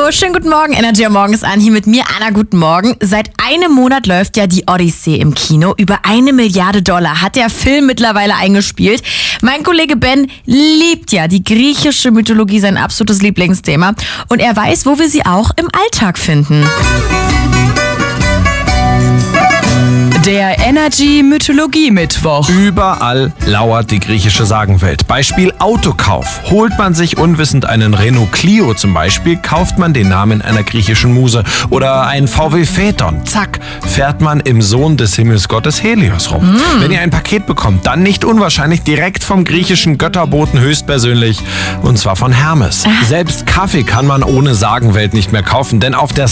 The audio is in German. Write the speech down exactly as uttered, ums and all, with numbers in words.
Hallo, schönen guten Morgen. Energy am Morgen ist an. Hier mit mir, Anna, guten Morgen. Seit einem Monat läuft ja die Odyssee im Kino. Über eine Milliarde Dollar hat der Film mittlerweile eingespielt. Mein Kollege Ben liebt ja die griechische Mythologie, sein absolutes Lieblingsthema. Und er weiß, wo wir sie auch im Alltag finden. Der Energy Mythologie Mittwoch. Überall lauert die griechische Sagenwelt. Beispiel Autokauf. Holt man sich unwissend einen Renault Clio zum Beispiel, kauft man den Namen einer griechischen Muse. Oder einen V W Phaeton. Zack, fährt man im Sohn des Himmelsgottes Helios rum. Mm. Wenn ihr ein Paket bekommt, dann nicht unwahrscheinlich direkt vom griechischen Götterboten höchstpersönlich. Und zwar von Hermes. Selbst Kaffee kann man ohne Sagenwelt nicht mehr kaufen, denn auf der